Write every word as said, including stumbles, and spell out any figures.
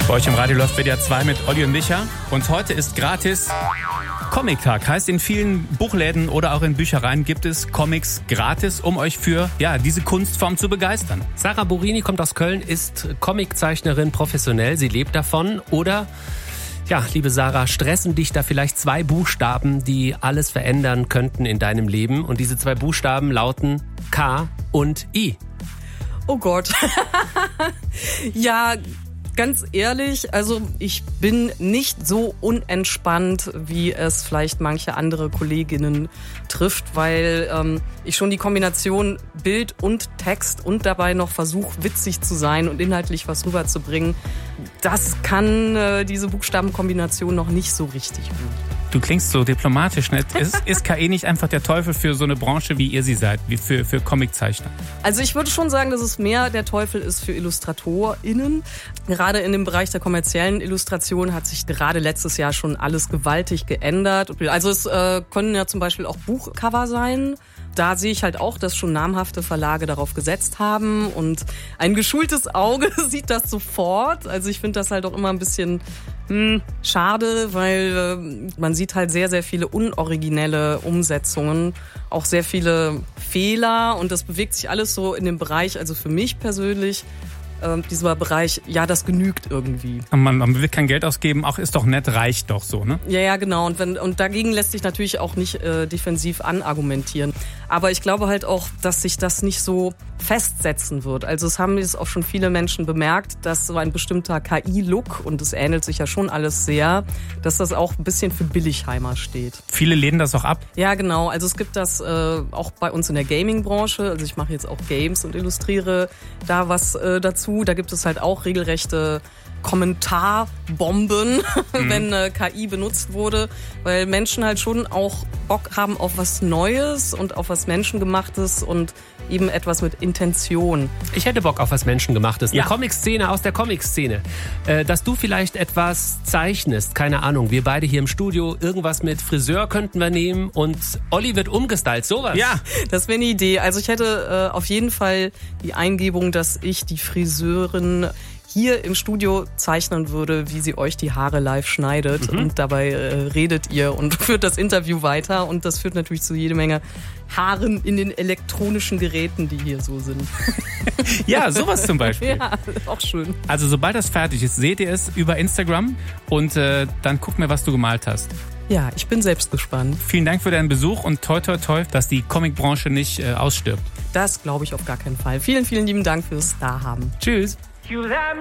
Bei euch im Radio läuft W D R zwei mit Olli und Micha. Und heute ist gratis Comic-Tag. Heißt, in vielen Buchläden oder auch in Büchereien gibt es Comics gratis, um euch für ja, diese Kunstform zu begeistern. Sarah Burini kommt aus Köln, ist Comiczeichnerin professionell. Sie lebt davon. Oder, ja, liebe Sarah, stressen dich da vielleicht zwei Buchstaben, die alles verändern könnten in deinem Leben? Und diese zwei Buchstaben lauten K und I. Oh Gott. Ja, ganz ehrlich, also ich bin nicht so unentspannt, wie es vielleicht manche andere Kolleginnen trifft, weil ähm, ich schon die Kombination Bild und Text und dabei noch versuche, witzig zu sein und inhaltlich was rüberzubringen, das kann äh, diese Buchstabenkombination noch nicht so richtig gut. Du klingst so diplomatisch, ne? Ist, ist K I nicht einfach der Teufel für so eine Branche, wie ihr sie seid, wie für, für Comiczeichner? Also ich würde schon sagen, dass es mehr der Teufel ist für IllustratorInnen. Gerade in dem Bereich der kommerziellen Illustration hat sich gerade letztes Jahr schon alles gewaltig geändert. Also es äh, können ja zum Beispiel auch Buchcover sein. Da sehe ich halt auch, dass schon namhafte Verlage darauf gesetzt haben und ein geschultes Auge sieht das sofort. Also ich finde das halt auch immer ein bisschen hm, schade, weil äh, man sieht halt sehr, sehr viele unoriginelle Umsetzungen, auch sehr viele Fehler und das bewegt sich alles so in dem Bereich, also für mich persönlich, äh, dieser Bereich, ja, das genügt irgendwie. Man, man will kein Geld ausgeben, auch ist doch nett, reicht doch so, ne? Ja, ja, genau. Und, wenn, und dagegen lässt sich natürlich auch nicht äh, defensiv anargumentieren. Aber ich glaube halt auch, dass sich das nicht so festsetzen wird. Also es haben jetzt auch schon viele Menschen bemerkt, dass so ein bestimmter K I-Look, und es ähnelt sich ja schon alles sehr, dass das auch ein bisschen für Billigheimer steht. Viele lehnen das auch ab? Ja, genau. Also es gibt das äh, auch bei uns in der Gaming-Branche. Also ich mache jetzt auch Games und illustriere da was äh, dazu. Da gibt es halt auch regelrechte Kommentarbomben, mhm. wenn äh, K I benutzt wurde, weil Menschen halt schon auch Bock haben auf was Neues und auf was Menschengemachtes und eben etwas mit Intention. Ich hätte Bock auf was Menschengemachtes. Eine Ja. Comic-Szene aus der Comic-Szene. Äh, dass du vielleicht etwas zeichnest, keine Ahnung, wir beide hier im Studio, irgendwas mit Friseur könnten wir nehmen und Olli wird umgestylt, sowas. Ja. Das wäre eine Idee. Also ich hätte äh, auf jeden Fall die Eingebung, dass ich die Friseurin hier im Studio zeichnen würde, wie sie euch die Haare live schneidet. Mhm. Und dabei äh, redet ihr und führt das Interview weiter. Und das führt natürlich zu jede Menge Haaren in den elektronischen Geräten, die hier so sind. Ja, sowas zum Beispiel. Ja, auch schön. Also sobald das fertig ist, seht ihr es über Instagram und äh, dann guckt mir, was du gemalt hast. Ja, ich bin selbst gespannt. Vielen Dank für deinen Besuch und toi toi toi, dass die Comicbranche nicht äh, ausstirbt. Das glaube ich auf gar keinen Fall. Vielen, vielen lieben Dank fürs Dahaben. Tschüss.